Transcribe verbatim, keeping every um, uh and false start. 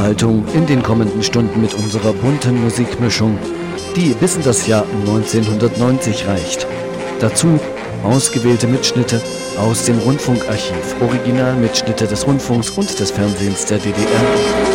Unterhaltung in den kommenden Stunden mit unserer bunten Musikmischung, die bis in das Jahr neunzehnhundertneunzig reicht. Dazu ausgewählte Mitschnitte aus dem Rundfunkarchiv, Originalmitschnitte des Rundfunks und des Fernsehens der D D R